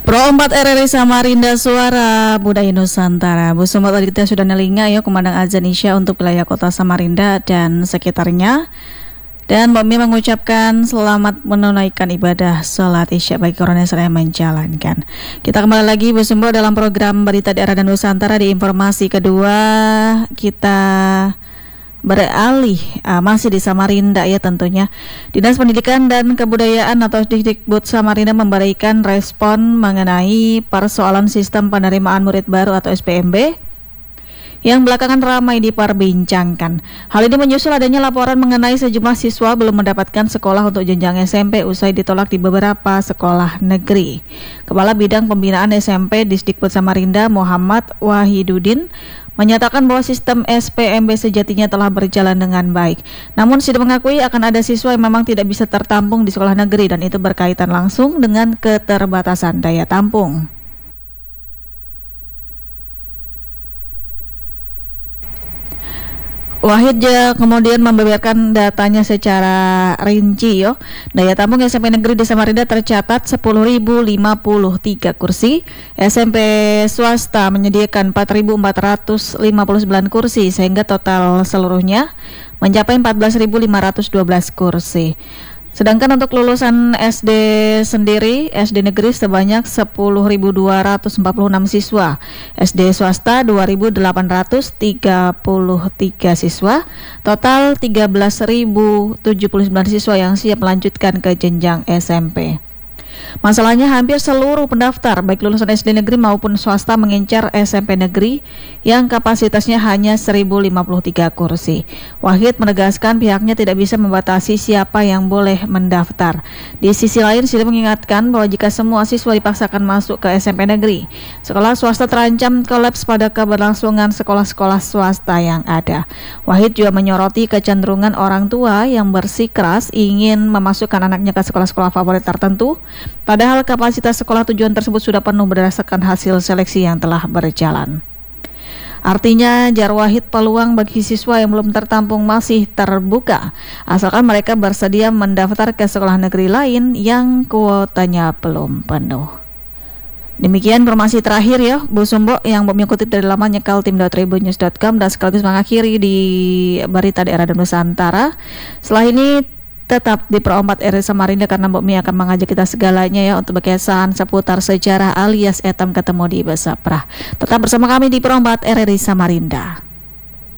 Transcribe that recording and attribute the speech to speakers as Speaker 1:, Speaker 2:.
Speaker 1: Pro 4 RRI Samarinda Suara Budaya Nusantara. Bu semua tadi kita sudah nelinga ya kumandang azan Isya untuk wilayah kota Samarinda dan sekitarnya. Dan Mbak Mi mengucapkan selamat menunaikan ibadah sholat Isya bagi orang yang sedang menjalankan. Kita kembali lagi Bu Sumbo dalam program Berita Daerah dan Nusantara. Di informasi kedua kita beralih masih di Samarinda ya tentunya. Dinas Pendidikan dan Kebudayaan atau Dikdikbud Samarinda memberikan respon mengenai persoalan sistem penerimaan murid baru atau SPMB yang belakangan ramai diperbincangkan. Hal ini menyusul adanya laporan mengenai sejumlah siswa belum mendapatkan sekolah untuk jenjang SMP usai ditolak di beberapa sekolah negeri. Kepala Bidang Pembinaan SMP Disdikbud Samarinda Muhammad Wahidudin menyatakan bahwa sistem SPMB sejatinya telah berjalan dengan baik. Namun Sidi mengakui akan ada siswa yang memang tidak bisa tertampung di sekolah negeri dan itu berkaitan langsung dengan keterbatasan daya tampung. Wahid kemudian membeberkan datanya secara rinci yo. Daya tampung SMP negeri di Samarinda tercatat 10.053 kursi. SMP swasta menyediakan 4.459 kursi sehingga total seluruhnya mencapai 14.512 kursi. Sedangkan untuk lulusan SD sendiri, SD negeri sebanyak 10.246 siswa, SD swasta 2.833 siswa, total 13.079 siswa yang siap melanjutkan ke jenjang SMP. Masalahnya hampir seluruh pendaftar baik lulusan SD negeri maupun swasta mengincar SMP negeri yang kapasitasnya hanya 1.053 kursi. Wahid menegaskan pihaknya tidak bisa membatasi siapa yang boleh mendaftar. Di sisi lain, Sidi mengingatkan bahwa jika semua siswa dipaksakan masuk ke SMP negeri, sekolah swasta terancam kolaps pada keberlangsungan sekolah-sekolah swasta yang ada. Wahid juga menyoroti kecenderungan orang tua yang bersikeras ingin memasukkan anaknya ke sekolah-sekolah favorit tertentu, padahal kapasitas sekolah tujuan tersebut sudah penuh berdasarkan hasil seleksi yang telah berjalan. Artinya, jar Wahid, peluang bagi siswa yang belum tertampung masih terbuka, asalkan mereka bersedia mendaftar ke sekolah negeri lain yang kuotanya belum penuh. Demikian informasi terakhir ya Bu Sumbo yang mengikuti dari laman nyekaltim.tribunnews.com dan sekaligus mengakhiri di Berita Daerah dan Nusantara. Setelah ini tetap di Pro 4 RRI Samarinda karena Mbak Mi akan mengajak kita segalanya ya untuk berkesan seputar sejarah alias etam ketemu di Besaprah. Tetap bersama kami di Pro 4 RRI Samarinda.